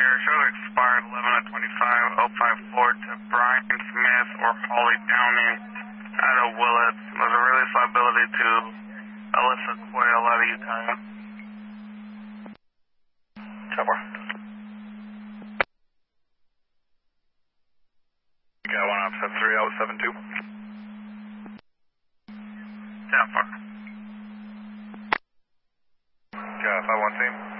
shows expired 11/25/054 to Brian Smith or Holly Downing out of Willits. There's a release liability to Alyssa Quayle out of Utah. Cover. Got one off 73072. Sapphire. Got 5-1 team.